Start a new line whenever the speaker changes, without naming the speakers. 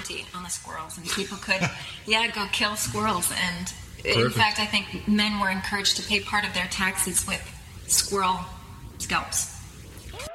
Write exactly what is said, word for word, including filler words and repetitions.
bounty on the squirrels, and people could, yeah, go kill squirrels. And in
Perfect.
fact, I think men were encouraged to pay part of their taxes with squirrel scalps.